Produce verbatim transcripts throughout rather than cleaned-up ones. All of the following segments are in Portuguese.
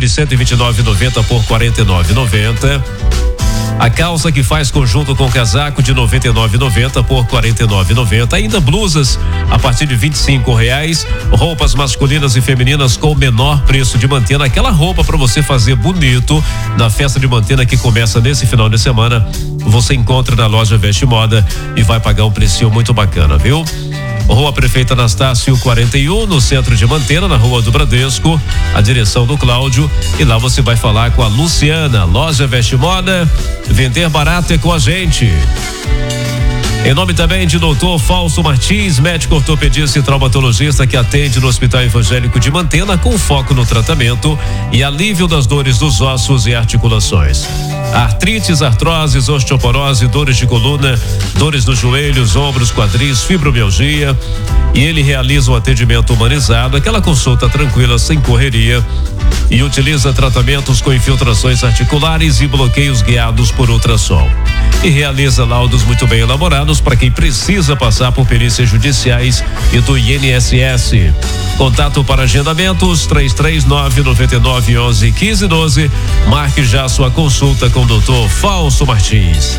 de cento e vinte e nove reais e noventa centavos por quarenta e nove reais e noventa centavos. A calça que faz conjunto com casaco de noventa e nove reais e noventa centavos por quarenta e nove reais e noventa centavos. Ainda blusas a partir de vinte e cinco reais. Roupas masculinas e femininas com o menor preço de Mantena. Aquela roupa para você fazer bonito na festa de Mantena que começa nesse final de semana. Você encontra na loja Veste Moda e vai pagar um precinho muito bacana, viu? Rua Prefeito Anastácio quarenta e um, no centro de Mantena, na Rua do Bradesco, a direção do Cláudio, e lá você vai falar com a Luciana. Loja Veste Moda, vender barato é com a gente. Em nome também de doutor Fausto Martins, médico ortopedista e traumatologista que atende no Hospital Evangélico de Mantena com foco no tratamento e alívio das dores dos ossos e articulações. Artrites, artroses, osteoporose, dores de coluna, dores nos joelhos, ombros, quadris, fibromialgia. E ele realiza um atendimento humanizado, aquela consulta tranquila, sem correria, e utiliza tratamentos com infiltrações articulares e bloqueios guiados por ultrassom. E realiza laudos muito bem elaborados para quem precisa passar por perícias judiciais e do I N S S. Contato para agendamentos três três nove, nove nove, onze, um cinco um dois. Marque já sua consulta com o doutor Fausto Martins.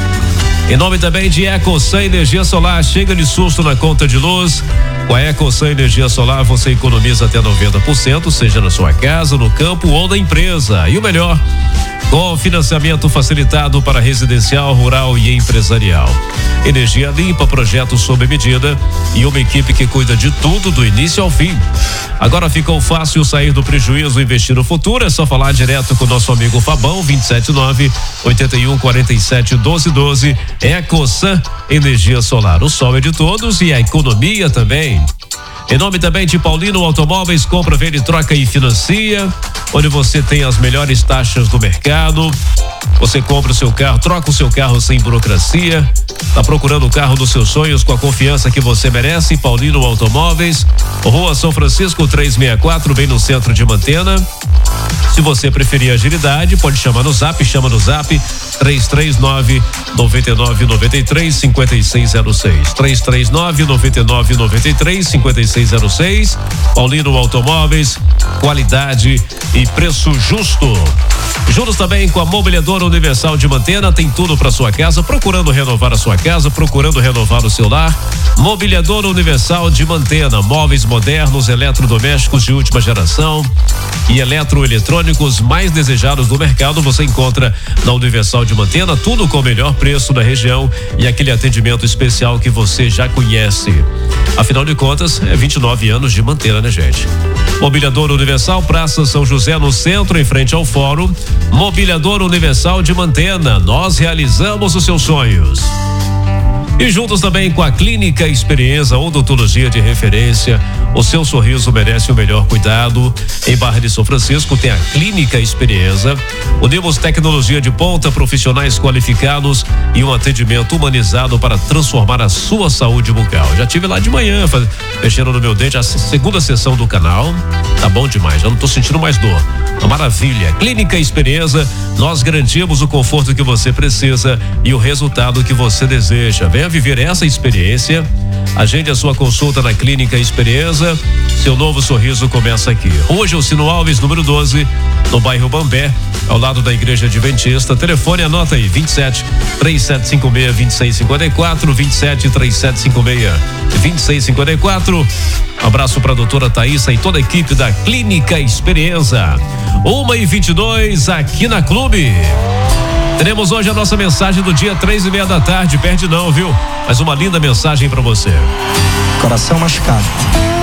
Em nome também de EcoSan Energia Solar, chega de susto na conta de luz. Com a EcoSan Energia Solar você economiza até noventa por cento, seja na sua casa, no campo ou na empresa. E o melhor, com financiamento facilitado para residencial, rural e empresarial. Energia limpa, projetos sob medida e uma equipe que cuida de tudo do início ao fim. Agora ficou fácil sair do prejuízo e investir no futuro. É só falar direto com o nosso amigo Fabão, vinte e sete nove, oitenta e um, quarenta e sete, doze doze. EcoSan Energia Solar. O sol é de todos e a economia também. Em nome também de Paulino Automóveis, compra, vende, troca e financia, onde você tem as melhores taxas do mercado. Você compra o seu carro, troca o seu carro sem burocracia. Tá procurando o carro dos seus sonhos com a confiança que você merece? Paulino Automóveis, Rua São Francisco trezentos e sessenta e quatro, bem no centro de Mantena. Se você preferir agilidade, pode chamar no Zap, chama no Zap três três nove, nove nove nove três, cinco seis zero seis. três três nove, nove nove nove três, cinco seis zero seis. Paulino Automóveis, qualidade e preço justo. Juntos também com a Mobiliadora Universal de Mantena, tem tudo para sua casa, procurando renovar a sua casa, procurando renovar o seu lar. Mobiliadora Universal de Mantena, móveis modernos, eletrodomésticos de última geração e eletroeletrônicos mais desejados do mercado, você encontra na Universal de Mantena, tudo com o melhor preço da região e aquele atendimento especial que você já conhece. Afinal de contas, é vinte e nove anos de Mantena, né, gente? Mobiliadora Universal, Praça São José, no centro, em frente ao Fórum. Mobiliadora Universal de Mantena, nós realizamos os seus sonhos. E juntos também com a Clínica Experiência, odontologia de referência. O seu sorriso merece o melhor cuidado. Em Barra de São Francisco tem a Clínica Experiência. Unimos tecnologia de ponta, profissionais qualificados e um atendimento humanizado para transformar a sua saúde bucal. Já tive lá de manhã, faz, mexendo no meu dente, a segunda sessão do canal. Tá bom demais, já não tô sentindo mais dor. Uma maravilha. Clínica Experiência, nós garantimos o conforto que você precisa e o resultado que você deseja. Venha viver essa experiência. Agende a sua consulta na Clínica Experiência. Seu novo sorriso começa aqui. Rua Gilcino Alves, número doze, no bairro Bambé, ao lado da Igreja Adventista. Telefone, anota aí, vinte e sete, três sete cinco seis, vinte e seis cinquenta e quatro, vinte e sete, três sete cinco seis, vinte e seis cinquenta e quatro. Um abraço para a doutora Thaísa e toda a equipe da Clínica Experiência. uma e vinte e dois aqui na Clube. Teremos hoje a nossa mensagem do dia, três e meia da tarde. Perde não, viu? Mas uma linda mensagem para você. Coração machucado.